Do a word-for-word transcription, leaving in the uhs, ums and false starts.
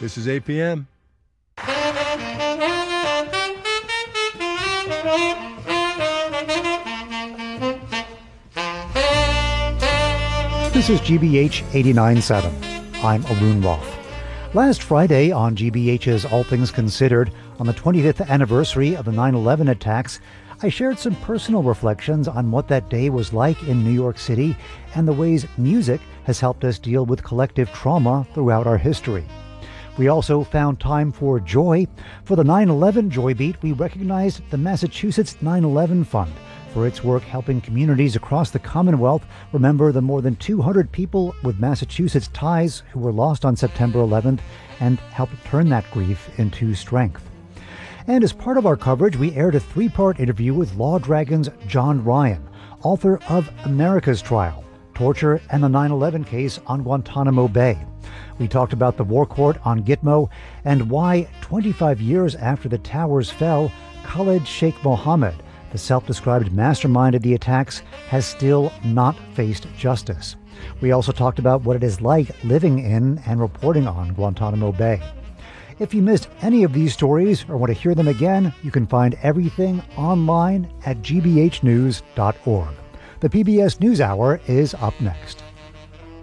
This is A P M. This is G B H eighty-nine point seven. I'm Arun Roth. Last Friday on G B H's All Things Considered, on the twenty-fifth anniversary of the nine eleven attacks, I shared some personal reflections on what that day was like in New York City and the ways music has helped us deal with collective trauma throughout our history. We also found time for joy. For the nine eleven Joy Beat, we recognized the Massachusetts nine eleven Fund for its work helping communities across the Commonwealth remember the more than two hundred people with Massachusetts ties who were lost on September eleventh and help turn that grief into strength. And as part of our coverage, we aired a three-part interview with Law Dragon's John Ryan, author of America's Trial, Torture and the nine eleven Case on Guantanamo Bay. We talked about the war court on Gitmo and why, twenty-five years after the towers fell, Khalid Sheikh Mohammed, the self-described mastermind of the attacks, has still not faced justice. We also talked about what it is like living in and reporting on Guantanamo Bay. If you missed any of these stories or want to hear them again, you can find everything online at g b h news dot org. The P B S NewsHour is up next.